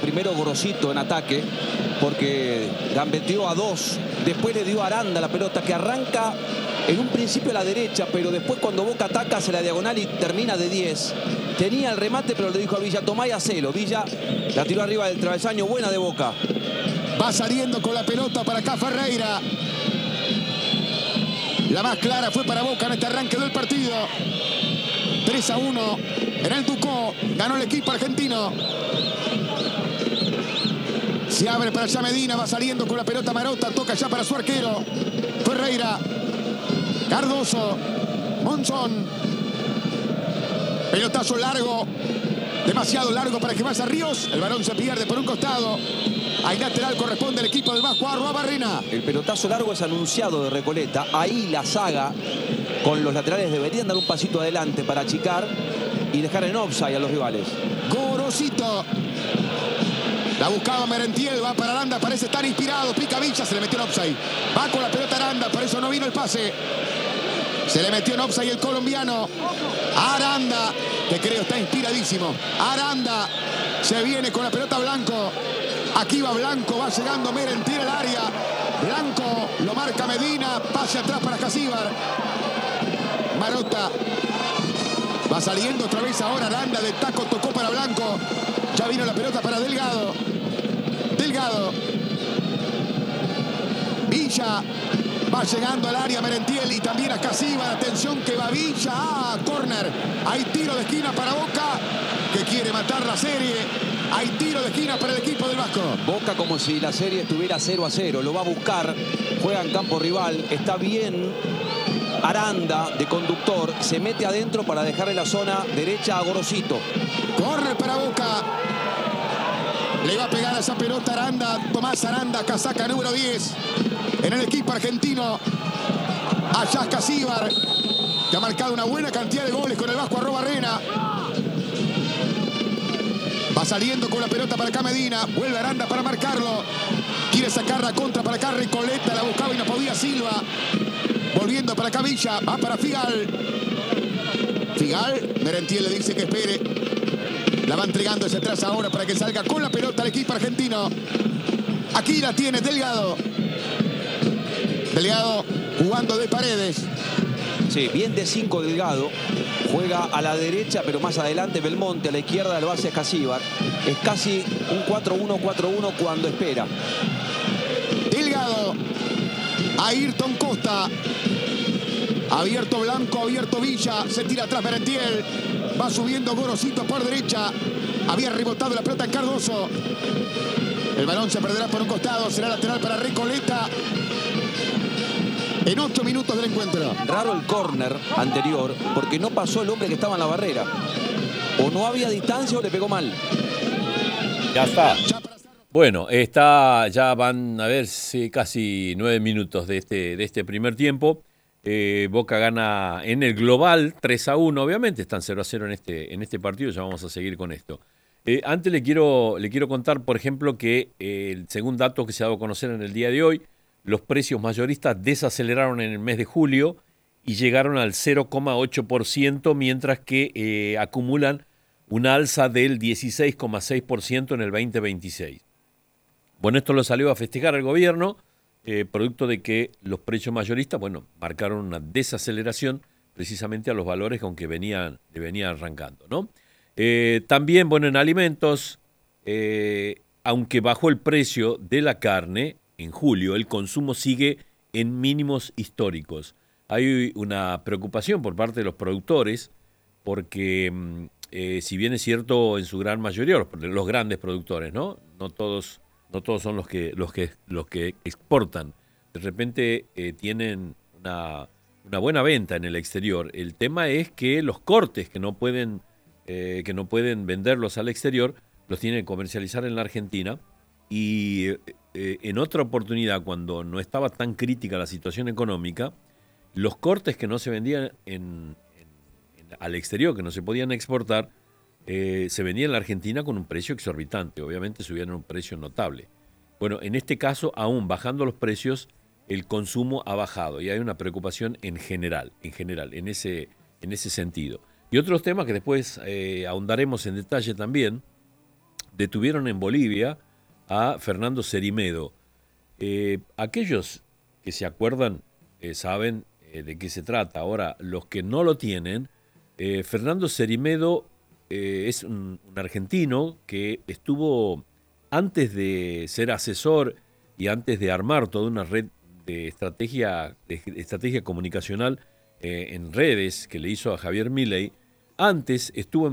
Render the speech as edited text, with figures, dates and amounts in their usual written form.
primero Gorosito en ataque, porque gambeteó a 2, después le dio a Aranda la pelota, que arranca en un principio a la derecha, pero después cuando Boca ataca hacia la diagonal y termina de 10. Tenía el remate, pero le dijo a Villa, tomá y hacelo. Villa la tiró arriba del travesaño, buena de Boca. Va saliendo con la pelota para acá Ferreira. La más clara fue para Boca en este arranque del partido. 3-1 en el Ducó. Ganó el equipo argentino. Se abre para allá Medina. Va saliendo con la pelota Marotta. Toca ya para su arquero. Ferreira. Cardoso. Monzón. Pelotazo largo. Demasiado largo para que vaya Ríos. El balón se pierde por un costado. Ahí lateral corresponde al equipo del Vasco Arruabarrena. El pelotazo largo es anunciado de Recoleta. Ahí la saga con los laterales deberían dar un pasito adelante para achicar y dejar en offside a los rivales. Gorosito. La buscaba Merentiel, va para Aranda, parece estar inspirado. Pica Villa, se le metió en offside. Va con la pelota Aranda, por eso no vino el pase. Se le metió en offside el colombiano. Aranda, que creo está inspiradísimo. Aranda se viene con la pelota Blanco. Aquí va Blanco, va llegando Merentiel al área. Blanco lo marca Medina, pase atrás para Casíbar. Marotta va saliendo otra vez ahora Aranda, de taco tocó para Blanco. Ya vino la pelota para Delgado. Delgado. Villa va llegando al área Merentiel y también a Casíbar. Atención que va Villa. Córner. Hay tiro de esquina para Boca, que quiere matar la serie. Hay tiro de esquina para el equipo del Vasco. Boca como si la serie estuviera 0-0. Lo va a buscar. Juega en campo rival. Está bien Aranda de conductor. Se mete adentro para dejarle la zona derecha a Gorosito. Corre para Boca. Le va a pegar a esa pelota Aranda. Tomás Aranda, casaca número 10. En el equipo argentino. Allá Casíbar, que ha marcado una buena cantidad de goles con el Vasco Arruabarrena. Va saliendo con la pelota para acá Medina. Vuelve Aranda para marcarlo. Quiere sacar la contra para acá Recoleta. La buscaba y no podía Silva. Volviendo para acá Villa. Va para Figal. Figal. Merentiel le dice que espere. La va entregando hacia atrás ahora para que salga con la pelota el equipo argentino. Aquí la tiene Delgado. Delgado jugando de Paredes. Sí, bien de 5 Delgado. Juega a la derecha, pero más adelante Belmonte. A la izquierda lo hace Casíbar. Es casi un 4-1-4-1 cuando espera. Delgado. Ayrton Costa. Abierto Blanco, abierto Villa. Se tira atrás Merentiel. Va subiendo Gorosito por derecha. Había rebotado la pelota en Cardoso. El balón se perderá por un costado. Será lateral para Recoleta. En 8 minutos del encuentro. Raro el córner anterior, porque no pasó el hombre que estaba en la barrera. O no había distancia o le pegó mal. Ya está. Bueno, ya van a ver casi 9 minutos de este primer tiempo. Boca gana en el global 3-1. Obviamente están 0-0 en este partido. Ya vamos a seguir con esto. Antes le quiero contar, por ejemplo, que según datos que se ha dado a conocer en el día de hoy, los precios mayoristas desaceleraron en el mes de julio y llegaron al 0,8%, mientras que acumulan una alza del 16,6% en el 2026. Bueno, esto lo salió a festejar el gobierno, producto de que los precios mayoristas, marcaron una desaceleración precisamente a los valores con que venían arrancando, ¿no? También, en alimentos, aunque bajó el precio de la carne en julio, el consumo sigue en mínimos históricos. Hay una preocupación por parte de los productores porque, si bien es cierto en su gran mayoría, los grandes productores, no todos son los que exportan. De repente tienen una buena venta en el exterior. El tema es que los cortes que no pueden venderlos al exterior los tienen que comercializar en la Argentina. Y en otra oportunidad, cuando no estaba tan crítica la situación económica, los cortes que no se vendían al exterior, que no se podían exportar, se vendían en la Argentina con un precio exorbitante. Obviamente subieron un precio notable. Bueno, en este caso, aún bajando los precios, el consumo ha bajado y hay una preocupación en general, en ese sentido. Y otros temas que después ahondaremos en detalle también. detuvieron en Bolivia a Fernando Cerimedo. Aquellos que se acuerdan saben de qué se trata. Ahora, los que no lo tienen, Fernando Cerimedo es un argentino que estuvo, antes de ser asesor y antes de armar toda una red de estrategia comunicacional en redes que le hizo a Javier Milei, antes estuvo en